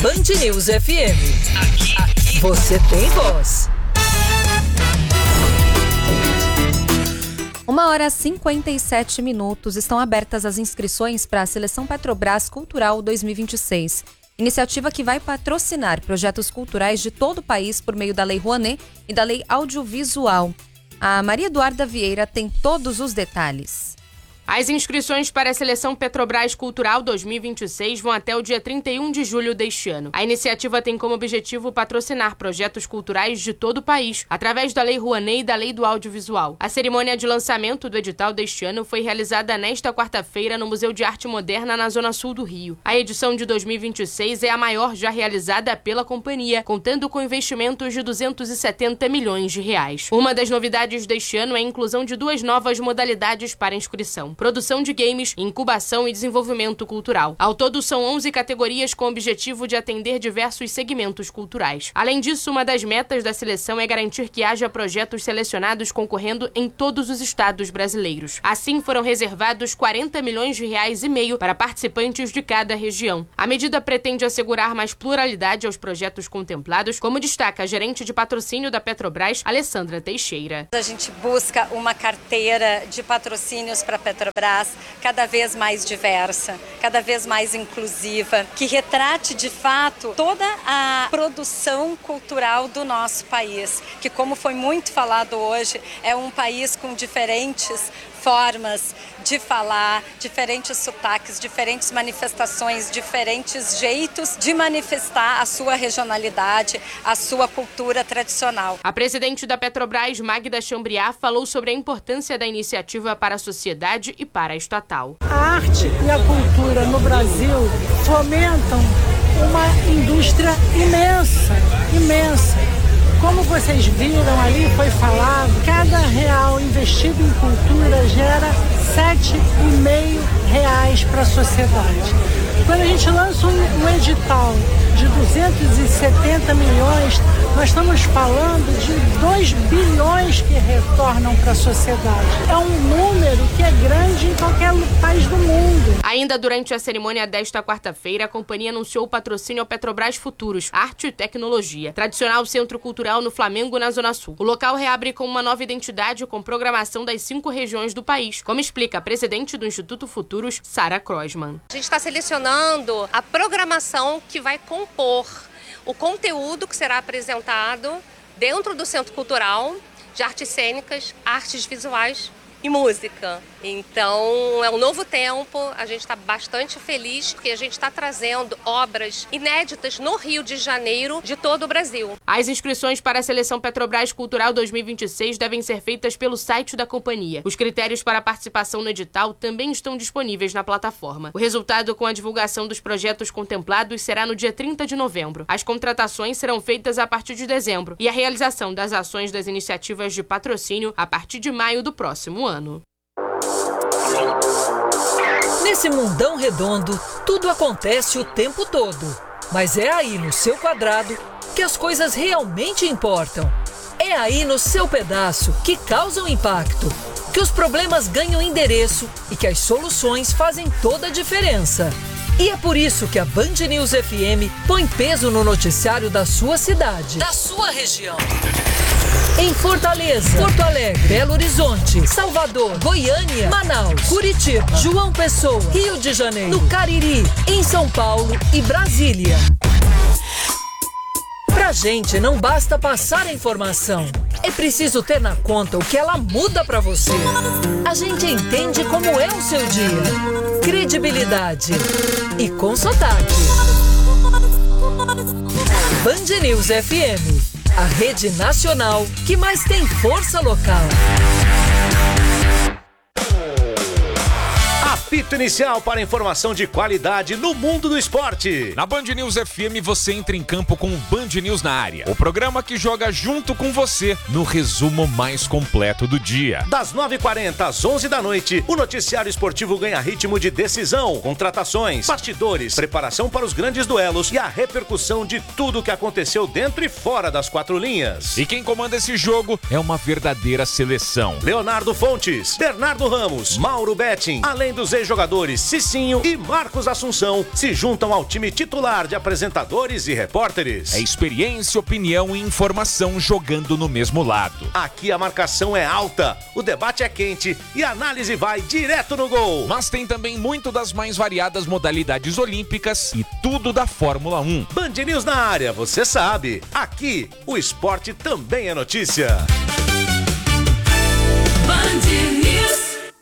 Band News FM. Aqui você tem voz. 1h57. Estão abertas as inscrições para a Seleção Petrobras Cultural 2026. Iniciativa que vai patrocinar projetos culturais de todo o país por meio da Lei Rouanet e da Lei Audiovisual. A Maria Eduarda Vieira tem todos os detalhes. As inscrições para a Seleção Petrobras Cultural 2026 vão até o dia 31 de julho deste ano. A iniciativa tem como objetivo patrocinar projetos culturais de todo o país, através da Lei Rouanet e da Lei do Audiovisual. A cerimônia de lançamento do edital deste ano foi realizada nesta quarta-feira no Museu de Arte Moderna, na Zona Sul do Rio. A edição de 2026 é a maior já realizada pela companhia, contando com investimentos de 270 milhões de reais. Uma das novidades deste ano é a inclusão de 2 novas modalidades para inscrição: produção de games, incubação e desenvolvimento cultural. Ao todo, são 11 categorias com o objetivo de atender diversos segmentos culturais. Além disso, uma das metas da seleção é garantir que haja projetos selecionados concorrendo em todos os estados brasileiros. Assim, foram reservados 40 milhões de reais e meio para participantes de cada região. A medida pretende assegurar mais pluralidade aos projetos contemplados, como destaca a gerente de patrocínio da Petrobras, Alessandra Teixeira. A gente busca uma carteira de patrocínios para a Petrobras cada vez mais diversa, cada vez mais inclusiva, que retrate de fato toda a produção cultural do nosso país, que, como foi muito falado hoje, é um país com diferentes formas de falar, diferentes sotaques, diferentes manifestações, diferentes jeitos de manifestar a sua regionalidade, a sua cultura tradicional. A presidente da Petrobras, Magda Chambriard, falou sobre a importância da iniciativa para a sociedade e para a estatal. A arte e a cultura no Brasil fomentam uma indústria imensa. Como vocês viram ali, foi falado, cada real investido em cultura gera R$7,5 para a sociedade. Quando a gente lança um edital de 270 milhões, nós estamos falando de 2 bilhões que retornam para a sociedade. É um número que é grande em qualquer país do mundo. Ainda durante a cerimônia desta quarta-feira, a companhia anunciou o patrocínio ao Petrobras Futuros, Arte e Tecnologia, tradicional centro cultural no Flamengo, na Zona Sul. O local reabre com uma nova identidade com programação das 5 regiões do país, como explica a presidente do Instituto Futuros, Sara Croisman. A gente está selecionando a programação que vai compor o conteúdo que será apresentado dentro do Centro Cultural de Artes Cênicas, Artes Visuais e Música. Então, é um novo tempo, a gente está bastante feliz porque a gente está trazendo obras inéditas no Rio de Janeiro, de todo o Brasil. As inscrições para a Seleção Petrobras Cultural 2026 devem ser feitas pelo site da companhia. Os critérios para participação no edital também estão disponíveis na plataforma. O resultado com a divulgação dos projetos contemplados será no dia 30 de novembro. As contratações serão feitas a partir de dezembro e a realização das ações das iniciativas de patrocínio a partir de maio do próximo ano. Nesse mundão redondo, tudo acontece o tempo todo. Mas é aí no seu quadrado que as coisas realmente importam. É aí no seu pedaço que causam impacto, que os problemas ganham endereço e que as soluções fazem toda a diferença. E é por isso que a Band News FM põe peso no noticiário da sua cidade, da sua região. Em Fortaleza, Porto Alegre, Belo Horizonte, Salvador, Goiânia, Manaus, Curitiba, João Pessoa, Rio de Janeiro, no Cariri, em São Paulo e Brasília. Pra gente não basta passar a informação, é preciso ter na conta o que ela muda pra você. A gente entende como é o seu dia. Credibilidade e com sotaque. Band News FM. A rede nacional que mais tem força local. Apito inicial para informação de qualidade no mundo do esporte. Na Band News FM você entra em campo com o Band News na área. O programa que joga junto com você no resumo mais completo do dia. Das 9h40 às 11 da noite, o noticiário esportivo ganha ritmo de decisão, contratações, bastidores, preparação para os grandes duelos e a repercussão de tudo o que aconteceu dentro e fora das 4 linhas. E quem comanda esse jogo é uma verdadeira seleção. Leonardo Fontes, Bernardo Ramos, Mauro Betting, além dos jogadores Cicinho e Marcos Assunção se juntam ao time titular de apresentadores e repórteres. É experiência, opinião e informação jogando no mesmo lado. Aqui a marcação é alta, o debate é quente e a análise vai direto no gol. Mas tem também muito das mais variadas modalidades olímpicas e tudo da Fórmula 1. Band News na área, você sabe. Aqui, o esporte também é notícia. Band News.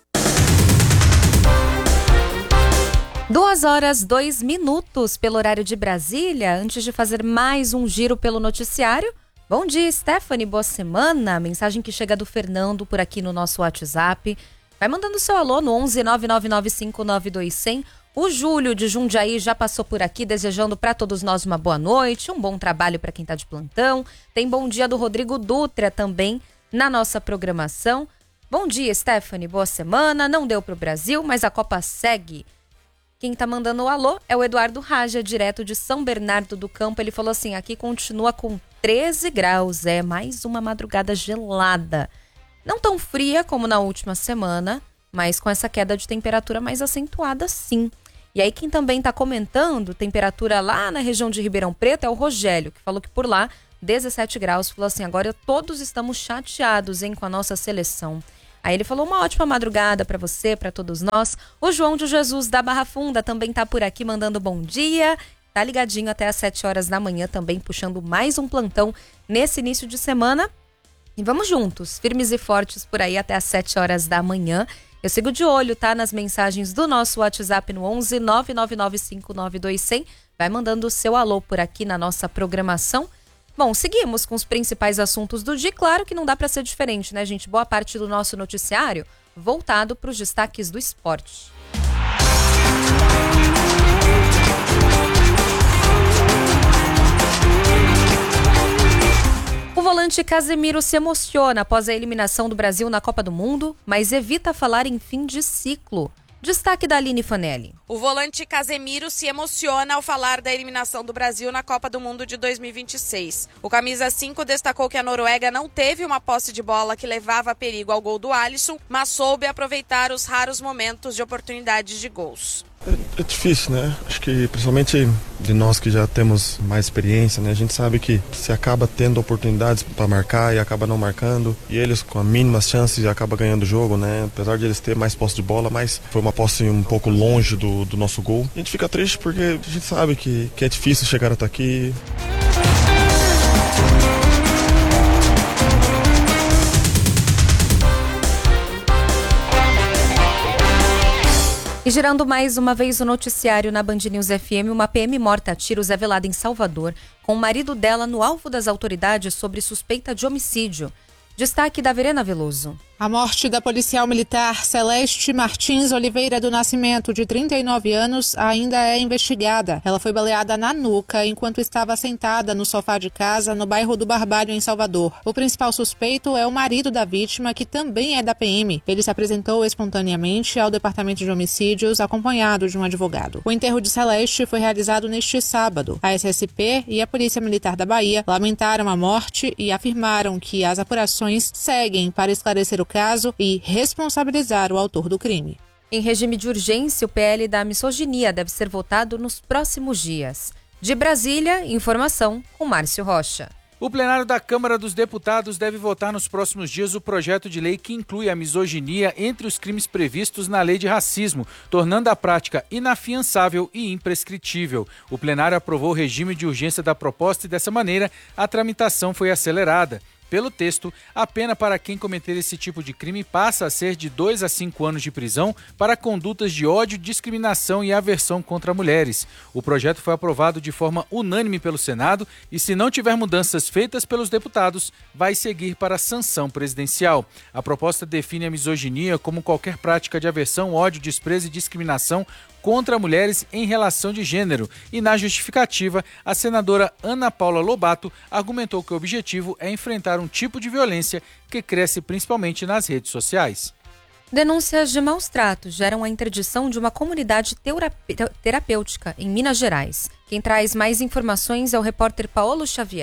2h02 pelo horário de Brasília. Antes de fazer mais um giro pelo noticiário, bom dia, Stephanie, boa semana. Mensagem que chega do Fernando por aqui no nosso WhatsApp. Vai mandando seu alô no 11 999592100. O Júlio de Jundiaí já passou por aqui desejando para todos nós uma boa noite, um bom trabalho para quem está de plantão. Tem bom dia do Rodrigo Dutra também na nossa programação. Bom dia, Stephanie, boa semana. Não deu para o Brasil, mas a Copa segue. Quem tá mandando o alô é o Eduardo Raja, direto de São Bernardo do Campo. Ele falou assim, aqui continua com 13 graus, é mais uma madrugada gelada. Não tão fria como na última semana, mas com essa queda de temperatura mais acentuada sim. E aí quem também tá comentando temperatura lá na região de Ribeirão Preto é o Rogério, que falou que por lá 17 graus. Falou assim, agora todos estamos chateados, hein, com a nossa seleção. Aí ele falou uma ótima madrugada para você, para todos nós. O João de Jesus da Barra Funda também tá por aqui mandando bom dia. Tá ligadinho até às 7 horas da manhã também, puxando mais um plantão nesse início de semana. E vamos juntos, firmes e fortes por aí até às 7 horas da manhã. Eu sigo de olho, tá? Nas mensagens do nosso WhatsApp no 11 999592100. Vai mandando o seu alô por aqui na nossa programação. Bom, seguimos com os principais assuntos do dia. Claro que não dá para ser diferente, né, gente? Boa parte do nosso noticiário voltado para os destaques do esporte. O volante Casemiro se emociona após a eliminação do Brasil na Copa do Mundo, mas evita falar em fim de ciclo. Destaque da Aline Fanelli. O volante Casemiro se emociona ao falar da eliminação do Brasil na Copa do Mundo de 2026. O camisa 5 destacou que a Noruega não teve uma posse de bola que levava perigo ao gol do Alisson, mas soube aproveitar os raros momentos de oportunidades de gols. É difícil, né? Acho que principalmente de nós que já temos mais experiência, né? A gente sabe que se acaba tendo oportunidades para marcar e acaba não marcando. E eles com as mínimas chances acabam ganhando o jogo, né? Apesar de eles terem mais posse de bola, mas foi uma posse um pouco longe do nosso gol. A gente fica triste porque a gente sabe que é difícil chegar até aqui. E girando mais uma vez o noticiário na Band News FM, uma PM morta a tiros é velada em Salvador, com o marido dela no alvo das autoridades sobre suspeita de homicídio. Destaque da Verena Veloso. A morte da policial militar Celeste Martins Oliveira do Nascimento, de 39 anos, ainda é investigada. Ela foi baleada na nuca enquanto estava sentada no sofá de casa no bairro do Barbalho, em Salvador. O principal suspeito é o marido da vítima, que também é da PM. Ele se apresentou espontaneamente ao Departamento de Homicídios, acompanhado de um advogado. O enterro de Celeste foi realizado neste sábado. A SSP e a Polícia Militar da Bahia lamentaram a morte e afirmaram que as apurações seguem para esclarecer o caso e responsabilizar o autor do crime. Em regime de urgência, o PL da misoginia deve ser votado nos próximos dias. De Brasília, informação com Márcio Rocha. O plenário da Câmara dos Deputados deve votar nos próximos dias o projeto de lei que inclui a misoginia entre os crimes previstos na Lei de Racismo, tornando a prática inafiançável e imprescritível. O plenário aprovou o regime de urgência da proposta e, dessa maneira, a tramitação foi acelerada. Pelo texto, a pena para quem cometer esse tipo de crime passa a ser de 2 a 5 anos de prisão para condutas de ódio, discriminação e aversão contra mulheres. O projeto foi aprovado de forma unânime pelo Senado e, se não tiver mudanças feitas pelos deputados, vai seguir para a sanção presidencial. A proposta define a misoginia como qualquer prática de aversão, ódio, desprezo e discriminação contra mulheres em relação de gênero. E na justificativa, a senadora Ana Paula Lobato argumentou que o objetivo é enfrentar um tipo de violência que cresce principalmente nas redes sociais. Denúncias de maus tratos geram a interdição de uma comunidade terapêutica em Minas Gerais. Quem traz mais informações é o repórter Paulo Xavier.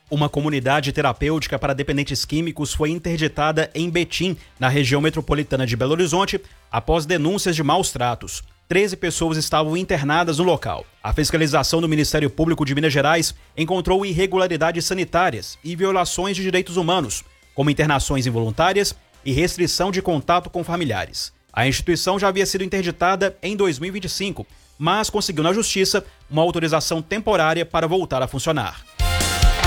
Uma comunidade terapêutica para dependentes químicos foi interditada em Betim, na região metropolitana de Belo Horizonte, após denúncias de maus tratos. 13 pessoas estavam internadas no local. A fiscalização do Ministério Público de Minas Gerais encontrou irregularidades sanitárias e violações de direitos humanos, como internações involuntárias e restrição de contato com familiares. A instituição já havia sido interditada em 2025, mas conseguiu na Justiça uma autorização temporária para voltar a funcionar.